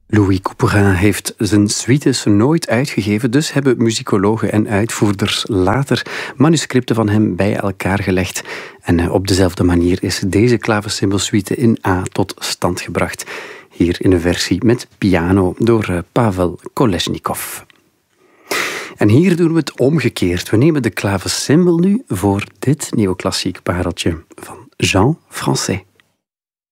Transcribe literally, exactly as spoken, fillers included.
Louis Couperin heeft zijn suites nooit uitgegeven, dus hebben muzikologen en uitvoerders later manuscripten van hem bij elkaar gelegd. En op dezelfde manier is deze klaversymbelsuite in A tot stand gebracht. Hier in een versie met piano door Pavel Kolesnikov. En hier doen we het omgekeerd. We nemen de klaversymbel nu voor dit neoclassiek pareltje van Jean Français.